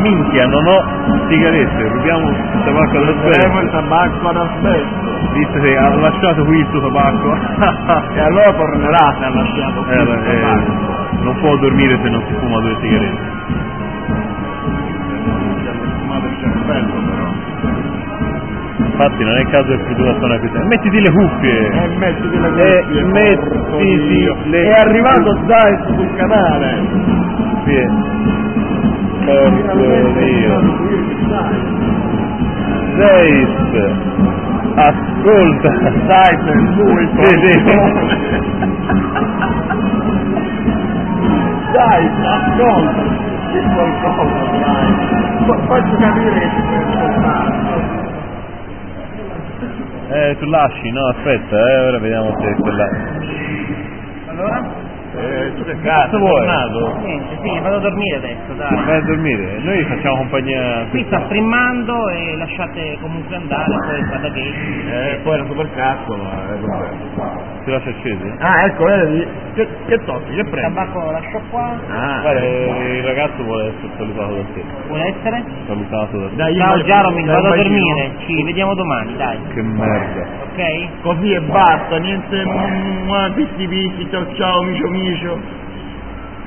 minchia, non ho sigarette, rubiamo il tabacco Prendiamo il all'aspesto. tabacco ad asbesto. Disse che ha lasciato qui il suo tabacco. E allora tornerà se ha lasciato qui il tabacco. Non può dormire se non si fuma 2 sigarette. Ci hanno fumato il cervello però. Infatti non è il caso che più la suona questa. Mettiti le cuffie! Mettiti le cuffie, porco Dio. le... È arrivato Dice sul canale. cuffie! Porco Dio! Dice! Ascolta! Dice è lui, Dice, ascolta! Che qualcosa, dai! Faccio capire che ci puoi ascoltare. Tu lasci, no? Aspetta, ora vediamo se quella... Allora? Tu che cazzo vuoi? Tornato? Niente, sì, vado a dormire adesso, dai. Vai a dormire, noi facciamo compagnia... Qui sta streamando e lasciate comunque andare, poi vado che... Poi era super cazzo, ma vabbè. Ti lascio accese? Ah, ecco, vedi? Che tocchi, che Il prendi? tabacco lo lascio qua. Ah, Guarda, il ragazzo vuole essere salutato da te. Vuole essere? Salutato da te. dai, Ciao Jaromir, dai, vado a un bacino. dormire. Ci vediamo domani, dai. Che merda. Ok? Così e basta, niente, pisti pisti, ciao ciao, micio micio.